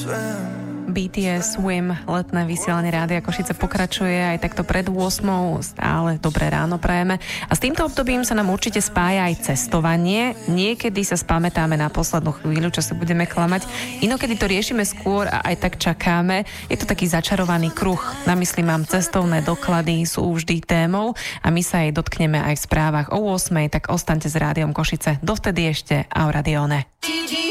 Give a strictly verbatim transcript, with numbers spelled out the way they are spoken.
bé té es Swim, letné vysielanie Rádia Košice pokračuje aj takto pred ôsmou, stále dobré ráno prajeme. A s týmto obdobím sa nám určite spája aj cestovanie. Niekedy sa spamätáme na poslednú chvíľu, čo sa budeme klamať. Inokedy to riešime skôr a aj tak čakáme. Je to taký začarovaný kruh. Na mysli mám cestovné doklady, sú vždy témou a my sa jej dotkneme aj v správach o ôsmej, tak ostaňte s Rádiom Košice. Dovtedy ešte Auradione.